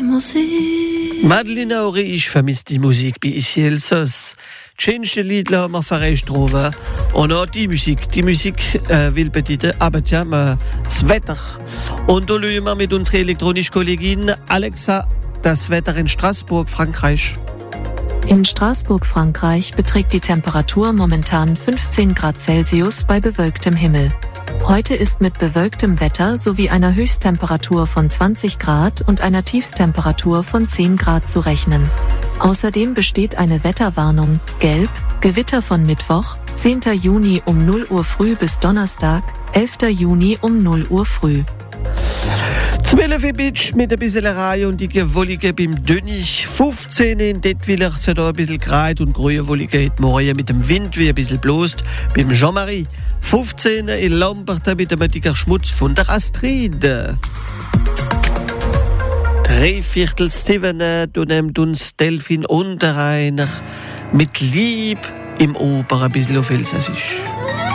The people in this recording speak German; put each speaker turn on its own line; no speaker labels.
Musik.
Madeleine Auri, ich vermisse die Musik bei ici Elsass. Die schönsten Lieder haben wir verreist getroffen. Und auch die Musik will bedeuten, aber tja, das Wetter. Und da schauen wir mit unserer elektronischen Kollegin Alexa das Wetter in Straßburg, Frankreich.
In Straßburg, Frankreich, beträgt die Temperatur momentan 15 Grad Celsius bei bewölktem Himmel. Heute ist mit bewölktem Wetter sowie einer Höchsttemperatur von 20 Grad und einer Tiefsttemperatur von 10 Grad zu rechnen. Außerdem besteht eine Wetterwarnung, gelb, Gewitter von Mittwoch, 10. Juni um 0 Uhr früh bis Donnerstag, 11. Juni um 0 Uhr früh.
12 Bitsch mit ein bisschen Reihe und die Wollige beim Dönnig. 15 in Detwiller, so da ein bisschen greit und grüne Wollige hat morgen mit dem Wind wie ein bisschen bloßt beim Jean-Marie. 15 in Lamberta mit einem dicker Schmutz von der Astrid. 3/4 du nehmt uns Delfin Unterreiner mit Lieb im Ober ein bisschen auf Elsassisch.